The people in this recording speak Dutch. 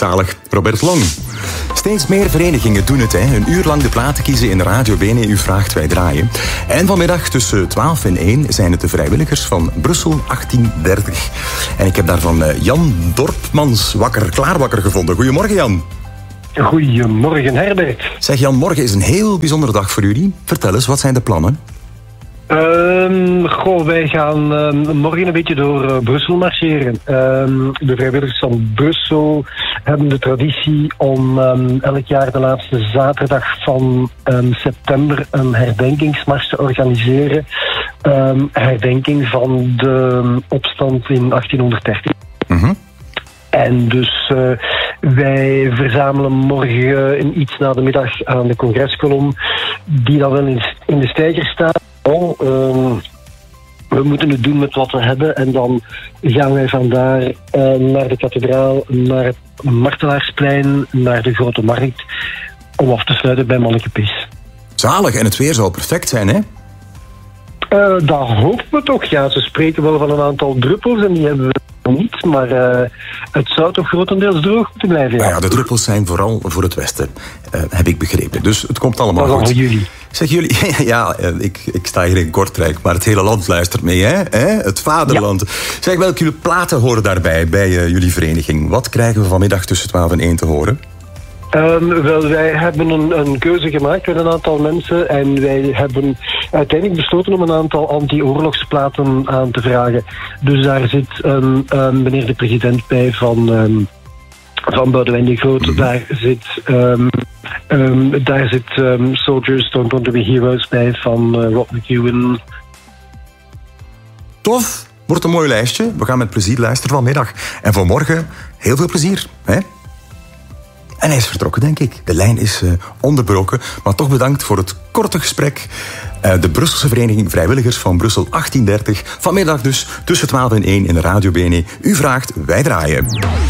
Zalig, Robert Long. Steeds meer verenigingen doen het, hè. Een uur lang de platen kiezen in Radio Bene. U vraagt, wij draaien. En vanmiddag tussen 12 en 1 zijn het de vrijwilligers van Brussel 1830. En ik heb daarvan Jan Dorpmans klaarwakker gevonden. Goedemorgen, Jan. Goedemorgen, Herbert. Zeg Jan, morgen is een heel bijzondere dag voor jullie. Vertel eens, wat zijn de plannen? Wij gaan morgen een beetje door Brussel marcheren. De vrijwilligers van Brussel hebben de traditie om elk jaar de laatste zaterdag van september een herdenkingsmars te organiseren. Herdenking van de opstand in 1830. Mm-hmm. En dus wij verzamelen morgen iets na de middag aan de congreskolom, die dan wel in de steiger staat. We moeten het doen met wat we hebben en dan gaan wij vandaar naar de kathedraal, naar het Martelaarsplein, naar de Grote Markt, om af te sluiten bij Mannekepis. Zalig, en het weer zal perfect zijn, hè? Dat hopen we toch, ja. Ze spreken wel van een aantal druppels en die hebben we niet, maar het zou toch grotendeels droog moeten blijven. Ja. Nou ja, de druppels zijn vooral voor het westen, heb ik begrepen. Dus het komt allemaal goed. Voor jullie. Zeg jullie, ja, ik sta hier in Kortrijk, maar het hele land luistert mee, hè? Het vaderland. Ja. Zeg, welke platen horen daarbij, bij jullie vereniging? Wat krijgen we vanmiddag tussen 12 en 1 te horen? Wij hebben een keuze gemaakt met een aantal mensen en wij hebben uiteindelijk besloten om een aantal anti-oorlogsplaten aan te vragen. Dus daar zit meneer de president bij van Boudewijn de Groot. Mm-hmm. Daar zit Soldiers Don't Want To Be Heroes bij van Rob McEwen. Tof, wordt een mooi lijstje. We gaan met plezier luisteren vanmiddag. En voor morgen heel veel plezier, hè? En hij is vertrokken, denk ik. De lijn is onderbroken. Maar toch bedankt voor het korte gesprek. De Brusselse Vereniging Vrijwilligers van Brussel 1830. Vanmiddag dus tussen 12 en 1 in de Radio Bene. U vraagt, wij draaien.